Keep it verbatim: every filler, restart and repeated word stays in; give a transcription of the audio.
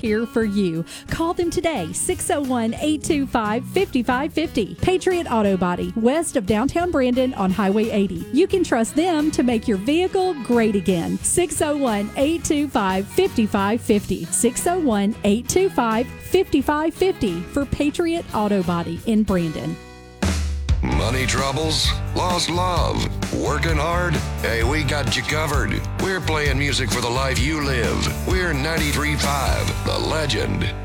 here for you. Call them today, six oh one, eight two five, five five five zero. Patriot Auto Body, west of downtown Brandon on Highway eighty. You can trust them to make your vehicle great again. six oh one, eight two five, five five five zero. six oh one, eight two five, five five five zero for Patriot Auto Body in Brandon. Money troubles? Lost love? Working hard? Hey, we got you covered. We're playing music for the life you live. We're ninety-three point five, The Legend.